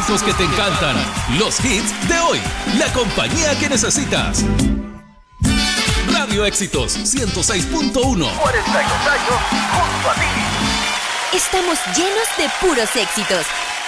discos que te encantan, los hits de hoy, la compañía que necesitas. Radio Éxitos 106.1. 42 años junto a ti. Estamos llenos de puros éxitos.